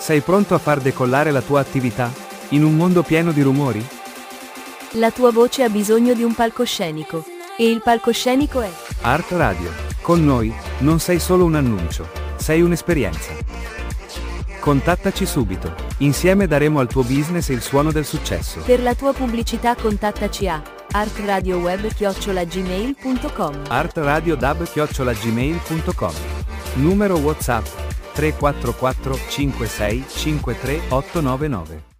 Sei pronto a far decollare la tua attività? In un mondo pieno di rumori? La tua voce ha bisogno di un palcoscenico. E il palcoscenico è Art Radio. Con noi, non sei solo un annuncio, sei un'esperienza. Contattaci subito. Insieme daremo al tuo business il suono del successo. Per la tua pubblicità contattaci a artradioweb@gmail.com. artradiodab@gmail.com. Numero WhatsApp 344 56 53 899.